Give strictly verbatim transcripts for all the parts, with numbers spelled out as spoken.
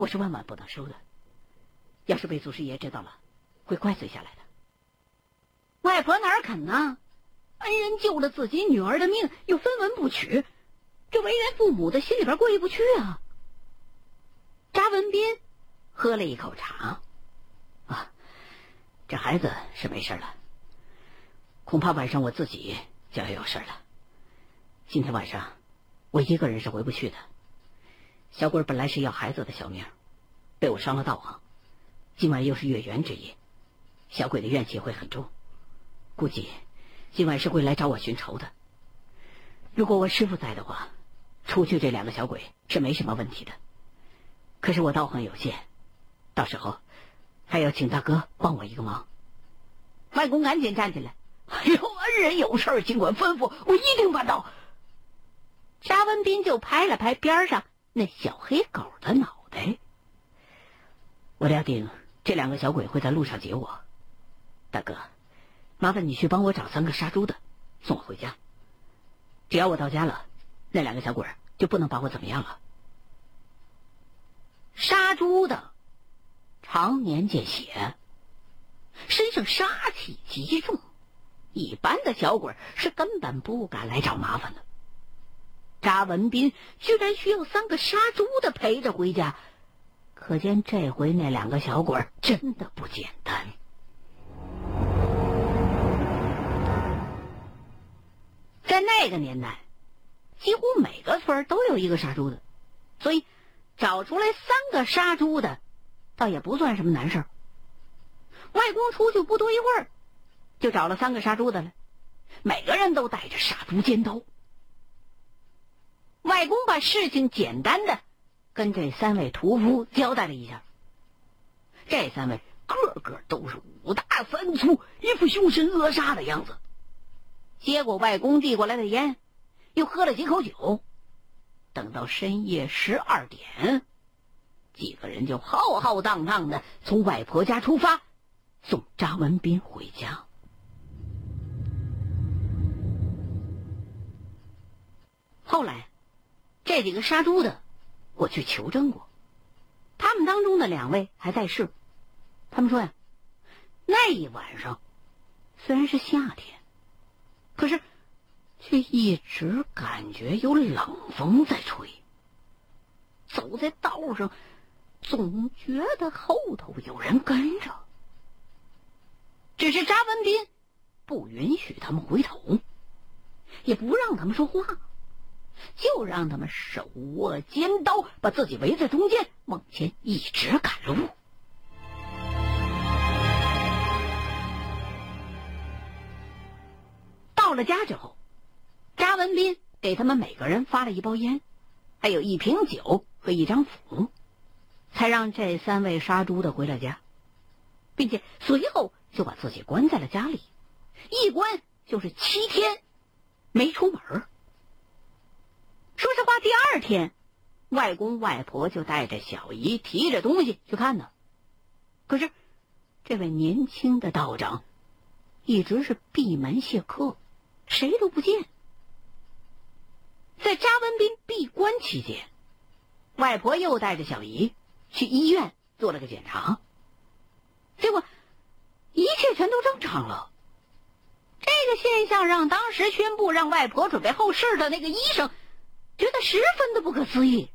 我是万万不能收的。要是被祖师爷知道了，会怪罪下来的。外婆哪儿肯呢？恩人救了自己女儿的命，又分文不取，这为人父母的心里边过意不去啊。查文斌喝了一口茶，啊，这孩子是没事了，恐怕晚上我自己就要有事了。今天晚上我一个人是回不去的。小鬼本来是要孩子的小命，被我伤了道行，今晚又是月圆之夜，小鬼的怨气会很重，估计今晚是会来找我寻仇的。如果我师父在的话，除去这两个小鬼是没什么问题的。可是我道行有限，到时候还要请大哥帮我一个忙。外公赶紧站起来，哎呦，恩人有事尽管吩咐，我一定办到。查文斌就拍了拍边上那小黑狗的脑袋。我料定这两个小鬼会在路上劫我，大哥，麻烦你去帮我找三个杀猪的，送我回家。只要我到家了，那两个小鬼就不能把我怎么样了。杀猪的常年见血，身上杀气极重，一般的小鬼是根本不敢来找麻烦的。查文斌居然需要三个杀猪的陪着回家，可见这回那两个小鬼真的不简单。在那个年代，几乎每个村都有一个杀猪的，所以找出来三个杀猪的倒也不算什么难事儿。外公出去不多一会儿，就找了三个杀猪的来，每个人都带着杀猪尖刀。外公把事情简单的跟这三位屠夫交代了一下。这三位个个都是五大三粗，一副凶神恶煞的样子。接过外公递过来的烟，又喝了几口酒。等到深夜十二点，几个人就浩浩荡荡的从外婆家出发，送查文斌回家。后来这几个杀猪的我去求证过，他们当中的两位还在世。他们说呀，那一晚上虽然是夏天，可是却一直感觉有冷风在吹，走在道上总觉得后头有人跟着。只是查文斌不允许他们回头，也不让他们说话，就让他们手握尖刀，把自己围在中间，往前一直赶路。到了家之后，查文斌给他们每个人发了一包烟，还有一瓶酒和一张符，才让这三位杀猪的回了家，并且随后就把自己关在了家里，一关就是七天没出门。说实话，第二天外公外婆就带着小姨提着东西去看呢，可是这位年轻的道长一直是闭门谢客，谁都不见。在查文斌闭关期间，外婆又带着小姨去医院做了个检查，结果一切全都正常了。这个现象让当时宣布让外婆准备后事的那个医生觉得十分的不可思议。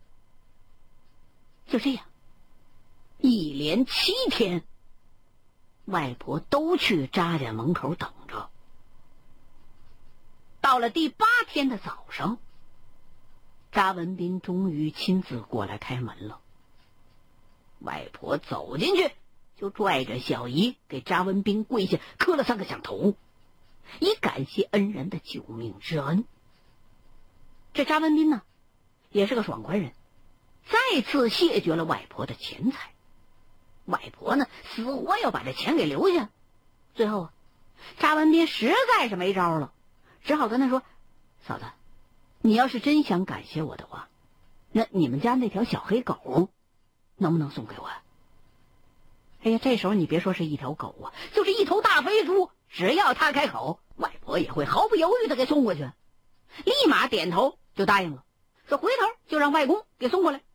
就这样，一连七天，外婆都去查家门口等着。到了第八天的早上，查文斌终于亲自过来开门了。外婆走进去，就拽着小姨给查文斌跪下磕了三个响头，以感谢恩人的救命之恩。这查文斌呢，也是个爽快人，再次谢绝了外婆的钱财。外婆呢，死活要把这钱给留下。最后，查文斌实在是没招了，只好跟他说：“嫂子，你要是真想感谢我的话，那你们家那条小黑狗能不能送给我？”哎呀，这时候你别说是一条狗啊，就是一头大肥猪，只要他开口，外婆也会毫不犹豫的给送过去。立马点头就答应了，说回头就让外公给送过来。